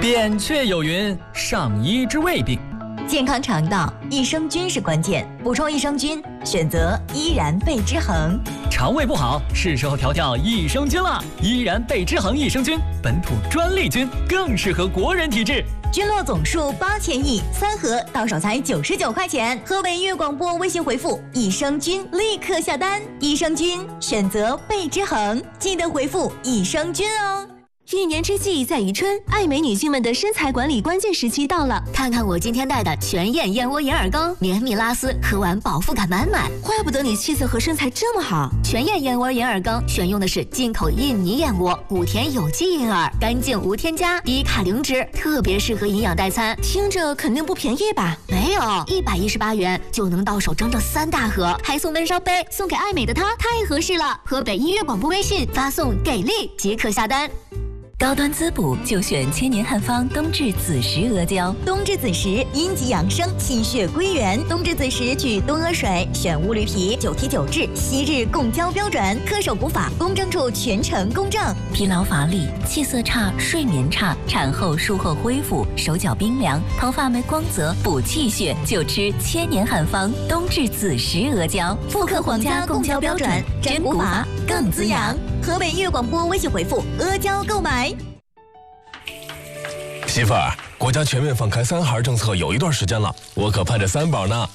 扁鹊有云：上医治未病。 健康肠道，益生菌是关键。补充益生菌，选择依然贝之恒。 肠胃不好，是时候调调益生菌了。依然贝之恒益生菌，本土专利菌，更适合国人体质。 菌落总数8000亿，3盒到手才99块钱。河北音乐广播微信回复“益生菌”立刻下单。益生菌选择贝之恒，记得回复“益生菌”哦。 一年之计在于春，爱美女性们的身材管理关键时期到了。 看看我今天带的全燕燕窝银耳羹，绵密拉丝，喝完饱腹感满满。 怪不得你气色和身材这么好。 全燕燕窝银耳羹选用的是进口印尼燕窝，谷田有机银耳，干净无添加，低卡零脂，特别适合营养代餐。 听着肯定不便宜吧？ 没有，118元就能到手整整3大盒，还送温烧杯，送给爱美的她太合适了。河北音乐广播微信发送给力即可下单。 高端滋补就选千年汉方冬至子时阿胶。 冬至子时，阴极养生，气血归元。冬至子时取冬阿水，选乌驴皮，9提9制，昔日供胶标准，恪守古法，公证处全程公证。 疲劳乏力、气色差、睡眠差，产后术后恢复，手脚冰凉，头发没光泽，补气血，就吃千年汉方冬至子时阿胶， 复刻皇家供胶标准，真古法更滋养。河北音乐广播微信回复阿胶购买。 媳妇儿，国家全面放开3孩政策有一段时间了，我可盼着3宝呢。